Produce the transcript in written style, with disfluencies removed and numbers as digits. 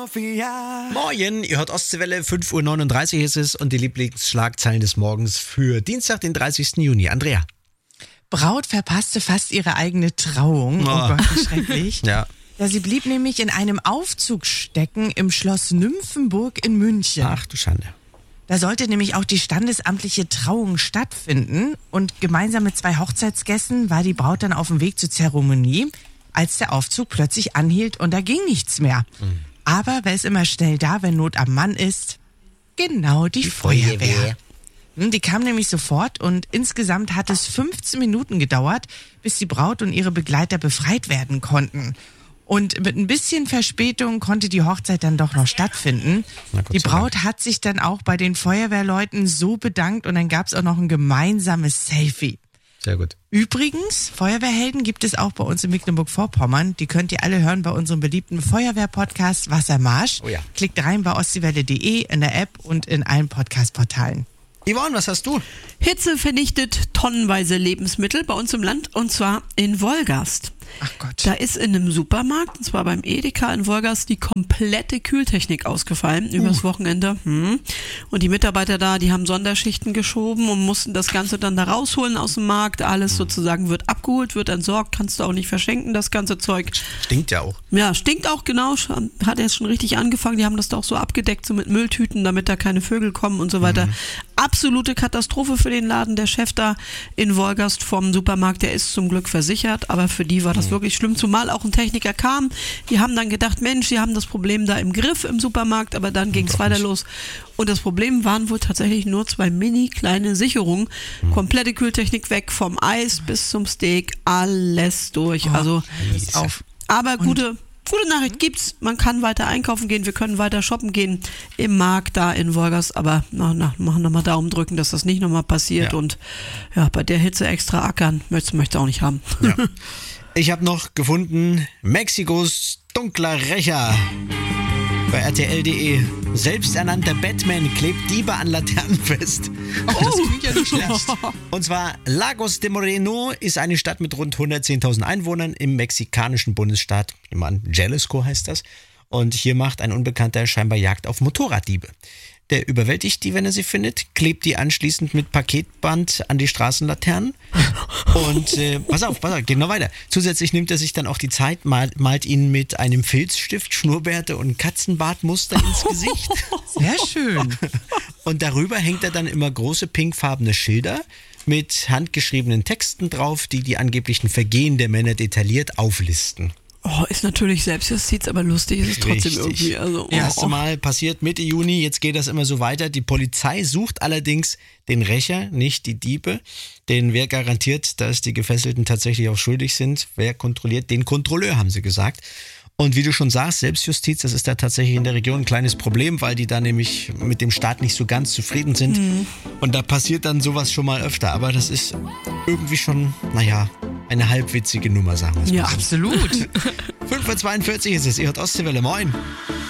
Morgen, ihr hört Ostseewelle, 5:39 Uhr ist es und die Lieblingsschlagzeilen des Morgens für Dienstag, den 30. Juni. Andrea. Braut verpasste fast ihre eigene Trauung. Oh Gott, wie schrecklich. Ja. Ja, sie blieb nämlich in einem Aufzug stecken im Schloss Nymphenburg in München. Ach du Schande. Da sollte nämlich auch die standesamtliche Trauung stattfinden und gemeinsam mit 2 Hochzeitsgästen war die Braut dann auf dem Weg zur Zeremonie, als der Aufzug plötzlich anhielt und da ging nichts mehr. Aber wer ist immer schnell da, wenn Not am Mann ist? Genau, die Feuerwehr. Die kam nämlich sofort und insgesamt hat es 15 Minuten gedauert, bis die Braut und ihre Begleiter befreit werden konnten. Und mit ein bisschen Verspätung konnte die Hochzeit dann doch noch stattfinden. Die Braut hat sich dann auch bei den Feuerwehrleuten so bedankt und dann gab es auch noch ein gemeinsames Selfie. Sehr gut. Übrigens, Feuerwehrhelden gibt es auch bei uns in Mecklenburg-Vorpommern. Die könnt ihr alle hören bei unserem beliebten Feuerwehr-Podcast Wassermarsch. Oh ja. Klickt rein bei ostseewelle.de, in der App und in allen Podcast-Portalen. Yvonne, was hast du? Hitze vernichtet tonnenweise Lebensmittel bei uns im Land und zwar in Wolgast. Ach Gott. Da ist in einem Supermarkt, und zwar beim Edeka in Wolgast, die komplette Kühltechnik ausgefallen übers Wochenende. Und die Mitarbeiter da, die haben Sonderschichten geschoben und mussten das Ganze dann da rausholen aus dem Markt. Alles sozusagen wird abgeholt, wird entsorgt, kannst du auch nicht verschenken, das ganze Zeug. Stinkt ja auch. Ja, stinkt auch, genau. Hat erst schon richtig angefangen. Die haben das doch so abgedeckt, so mit Mülltüten, damit da keine Vögel kommen und so weiter. Absolute Katastrophe für den Laden. Der Chef da in Wolgast vom Supermarkt, der ist zum Glück versichert, aber für die war das wirklich schlimm, zumal auch ein Techniker kam. Die haben dann gedacht, Mensch, sie haben das Problem da im Griff im Supermarkt, aber dann ging es weiter los. Und das Problem waren wohl tatsächlich nur 2 mini kleine Sicherungen. Komplette Kühltechnik weg, vom Eis bis zum Steak, alles durch. Also auf. aber gute Nachricht gibt's. Man kann weiter einkaufen gehen, wir können weiter shoppen gehen im Markt da in Wolgast, aber machen nochmal Daumen drücken, dass das nicht nochmal passiert und ja, bei der Hitze extra ackern, möchte auch nicht haben. Ja. Ich habe noch gefunden, Mexikos dunkler Rächer. Bei RTL.de. Selbsternannter Batman klebt Diebe an Laternen fest. Das klingt ja nicht schlecht. Und zwar Lagos de Moreno ist eine Stadt mit rund 110.000 Einwohnern im mexikanischen Bundesstaat. Jalisco heißt das. Und hier macht ein Unbekannter scheinbar Jagd auf Motorraddiebe. Der überwältigt die, wenn er sie findet, klebt die anschließend mit Paketband an die Straßenlaternen und pass auf, geht noch weiter. Zusätzlich nimmt er sich dann auch die Zeit, malt ihn mit einem Filzstift, Schnurrbärte und Katzenbartmuster ins Gesicht. Sehr schön. Und darüber hängt er dann immer große pinkfarbene Schilder mit handgeschriebenen Texten drauf, die die angeblichen Vergehen der Männer detailliert auflisten. Oh, ist natürlich Selbstjustiz, aber lustig ist es trotzdem Richtig. irgendwie. Also, Erste Mal passiert Mitte Juni, jetzt geht das immer so weiter. Die Polizei sucht allerdings den Rächer, nicht die Diebe. Denn wer garantiert, dass die Gefesselten tatsächlich auch schuldig sind? Wer kontrolliert? Den Kontrolleur, haben sie gesagt. Und wie du schon sagst, Selbstjustiz, das ist da tatsächlich in der Region ein kleines Problem, weil die da nämlich mit dem Staat nicht so ganz zufrieden sind. Und da passiert dann sowas schon mal öfter. Aber das ist irgendwie schon, eine halbwitzige Nummer, sagen wir es mal. Ja, Absolut. 5:42 ist es, ihr hört Ostseewelle, moin.